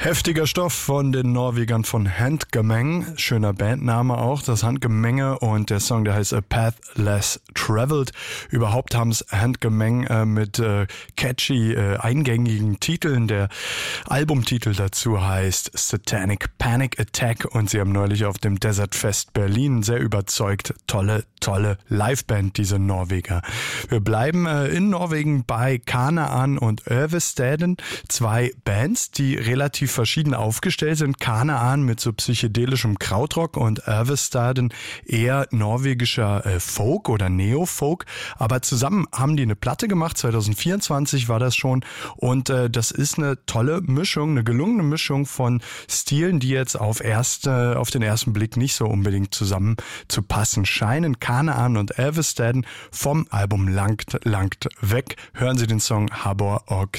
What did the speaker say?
Heftiger Stoff von den Norwegern von Handgemeng. Schöner Bandname auch, das Handgemenge, und der Song, der heißt A Path Less Traveled. Überhaupt haben es Handgemeng mit catchy, eingängigen Titeln. Der Albumtitel dazu heißt Satanic Panic Attack und sie haben neulich auf dem Desert Fest Berlin sehr überzeugt. Tolle Liveband, diese Norweger. Wir bleiben in Norwegen bei Kanaan und Övestaden. Zwei Bands, die relativ verschieden aufgestellt sind. Kanaan mit so psychedelischem Krautrock und Övestaden eher norwegischer Folk oder Neo-Folk. Aber zusammen haben die eine Platte gemacht, 2024 war das schon. Und das ist eine tolle Mischung, eine gelungene Mischung von Stilen, die jetzt auf den ersten Blick nicht so unbedingt zusammen zu passen scheinen. Kanaan und Övestaden vom Album Langt weg. Hören Sie den Song Habor og